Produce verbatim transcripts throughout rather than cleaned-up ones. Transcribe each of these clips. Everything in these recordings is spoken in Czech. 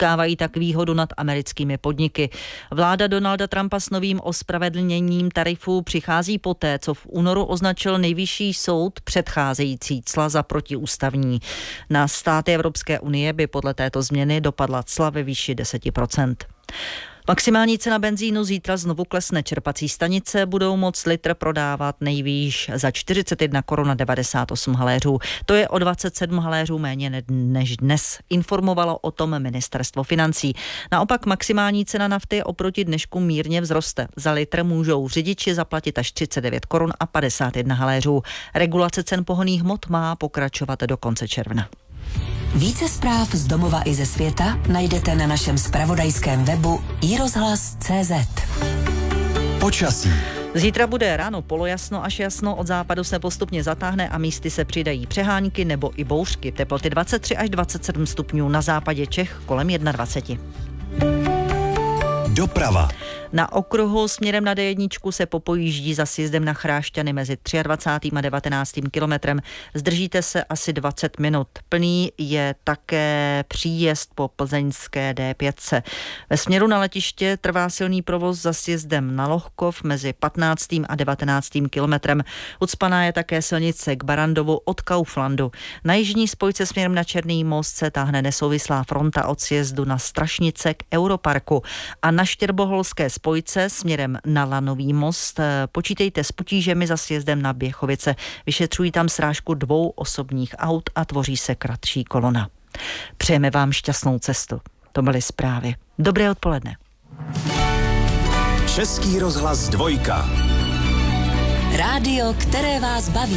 Získávají tak výhodu nad americkými podniky. Vláda Donalda Trumpa s novým ospravedlněním tarifů přichází poté, co v únoru označil nejvyšší soud předcházející cla za protiústavní. Na státy Evropské unie by podle této změny dopadla cla ve výši deset procent. Maximální cena benzínu zítra znovu klesne. Čerpací stanice budou moct litr prodávat nejvýš za čtyřicet jedna korun devadesát osm haléřů. To je o dvacet sedm haléřů méně než dnes. Informovalo o tom ministerstvo financí. Naopak maximální cena nafty oproti dnešku mírně vzroste. Za litr můžou řidiči zaplatit až třicet devět korun a padesát jedna haléřů. Regulace cen pohonných hmot má pokračovat do konce června. Více zpráv z domova i ze světa najdete na našem zpravodajském webu i rozhlas tečka cé zet. Počasí. Zítra bude ráno polojasno až jasno, od západu se postupně zatáhne a místy se přidají přehánky nebo i bouřky. Teploty dvacet tři až dvacet sedm stupňů, na západě Čech kolem dvacet jedna. Doprava. Na okruhu směrem na dé jedna se popojíždí za sjezdem na Chrášťany mezi dvacátým třetím a devatenáctým kilometrem. Zdržíte se asi dvacet minut. Plný je také příjezd po plzeňské dé pět. Ve směru na letiště trvá silný provoz za sjezdem na Lohkov mezi patnáctým a devatenáctým kilometrem. Ucpaná je také silnice k Barandovu od Kauflandu. Na jižní spojce směrem na Černý most se táhne nesouvislá fronta od sjezdu na Strašnice k Europarku a na Štěrboholské spojce směrem na Lanový most počítejte s potížemi za sjezdem na Běchovice. Vyšetřují tam srážku dvou osobních aut a tvoří se kratší kolona. Přejeme vám šťastnou cestu. To byly zprávy. Dobré odpoledne. Český rozhlas dvojka. Rádio, které vás baví.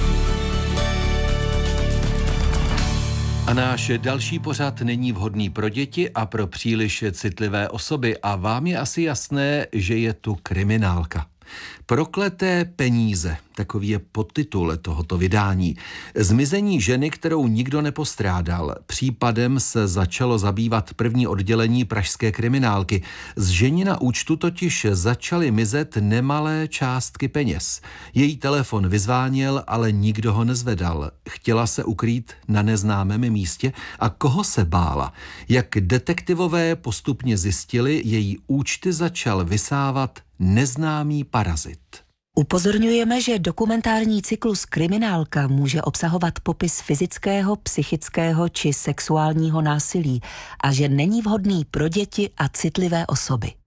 A náš další pořad není vhodný pro děti a pro příliš citlivé osoby a vám je asi jasné, že je tu kriminálka. Prokleté peníze, takový je podtitul tohoto vydání. Zmizení ženy, kterou nikdo nepostrádal. Případem se začalo zabývat první oddělení pražské kriminálky. Z ženina účtu totiž začaly mizet nemalé částky peněz. Její telefon vyzváněl, ale nikdo ho nezvedal. Chtěla se ukrýt na neznámém místě a koho se bála? Jak detektivové postupně zjistili, její účty začal vysávat neznámý parazit. Upozorňujeme, že dokumentární cyklus Kriminálka může obsahovat popis fyzického, psychického či sexuálního násilí a že není vhodný pro děti a citlivé osoby.